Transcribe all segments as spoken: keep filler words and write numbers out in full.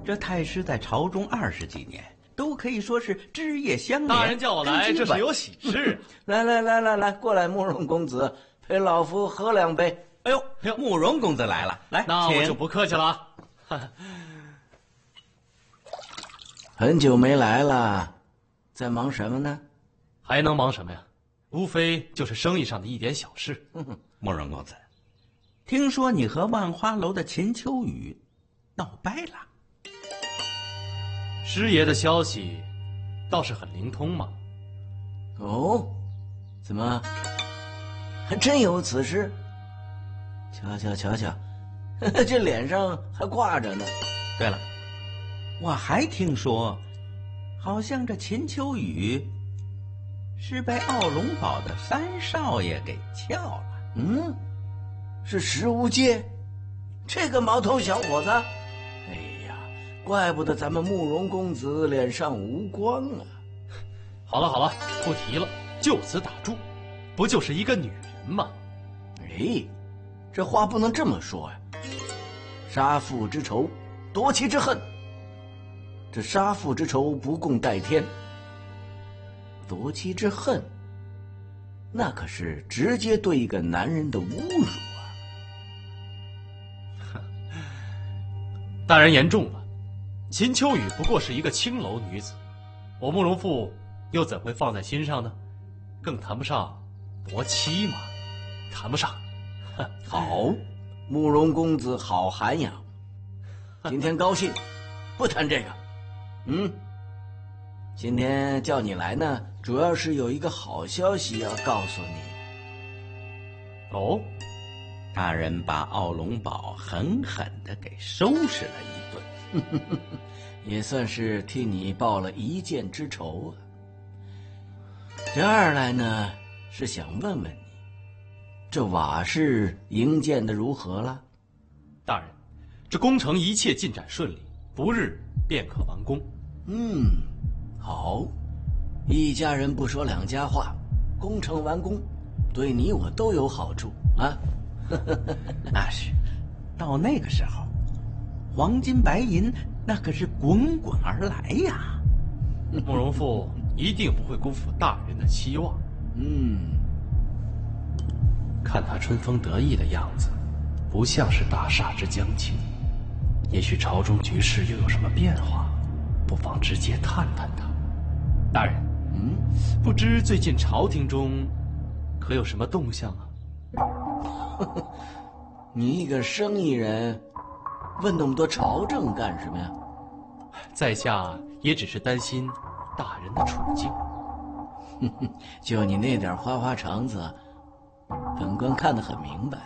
这太师在朝中二十几年，都可以说是枝叶相连。 大人叫我来，这是有喜事。 来来来来来，过来，慕容公子，陪老夫喝两杯。 哎呦，哎呦，慕容公子来了，来， 那我就不客气了。 很久没来了，在忙什么呢？ 还能忙什么呀？无非就是生意上的一点小事。 慕容公子，听说你和万花楼的秦秋雨闹掰了。 师爷的消息倒是很灵通嘛。 哦，怎么还真有此事？瞧瞧瞧瞧，这脸上还挂着呢。 对了，我还听说，好像这秦秋雨是被奥龙堡的三少爷给撬了。 嗯，是石无界，这个毛头小伙子。哎呀，怪不得咱们慕容公子脸上无光啊！ 好了好了，不提了，就此打住。不就是一个女人吗？ 哎，这话不能这么说呀。杀父之仇，夺妻之恨。这杀父之仇不共戴天，夺妻之恨，那可是直接对一个男人的侮辱啊！ 大人言重了，秦秋雨不过是一个青楼女子，我慕容复又怎会放在心上呢？更谈不上夺妻嘛，谈不上。 好，慕容公子好涵养。今天高兴，不谈这个。嗯，今天叫你来呢，主要是有一个好消息要告诉你。 哦， 大人把奥龙堡狠狠地给收拾了一顿， 也算是替你报了一箭之仇啊。这二来呢，是想问问你，这瓦市营建的如何了？ 大人，这工程一切进展顺利，不日便可完工。 嗯，好，一家人不说两家话，工程完工，对你我都有好处啊。 那是，到那个时候，黄金白银那可是滚滚而来呀。 慕容复一定不会辜负大人的期望。 嗯， 看他春风得意的样子，不像是大厦之将倾。也许朝中局势又有什么变化，不妨直接探探他。大人， 嗯， 不知最近朝廷中可有什么动向啊？ 你一个生意人，问那么多朝政干什么呀？ 在下也只是担心大人的处境。 就你那点花花肠子，本官看得很明白。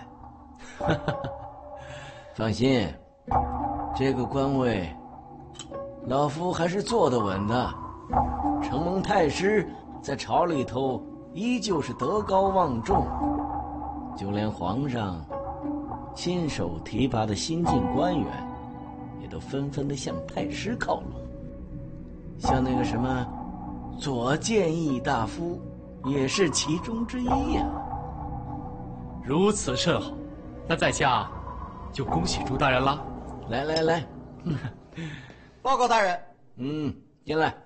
放心，这个官位，老夫还是坐得稳的。承蒙太师在朝里头依旧是德高望重，就连皇上亲手提拔的新进官员，也都纷纷的向太师靠拢。像那个什么左谏议大夫，也是其中之一呀、啊。 如此甚好，那在下就恭喜朱大人啦。 来来来， 报告大人。 嗯，进来。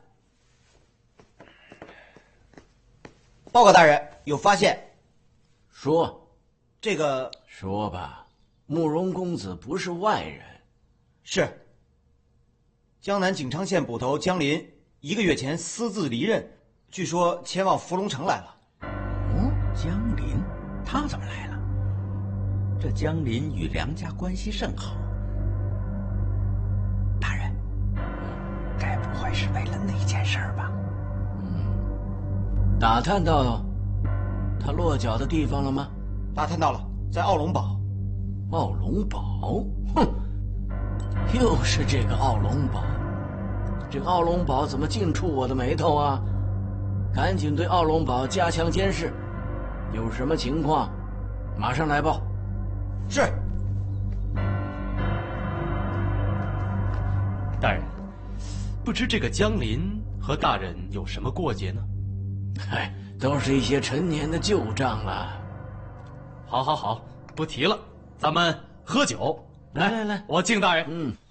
报告大人，有发现。 说， 这个说吧，慕容公子不是外人。 是。江南景昌县捕头江林一个月前私自离任，据说前往伏龙城来了。 哦，江林，他怎么来了？这江林与梁家关系甚好。大人，该不会是为了那件事吧？ 嗯，打探到他落脚的地方了吗？ 打探到了，在奥龙堡。 奥龙堡？哼，又是这个奥龙堡。这个奥龙堡怎么尽触我的眉头啊？赶紧对奥龙堡加强监视，有什么情况马上来报。 是。 大人，不知这个江林和大人有什么过节呢？ 嗨，都是一些陈年的旧账了。 好好好，不提了，咱们喝酒。 来来来， 我敬大人。 嗯。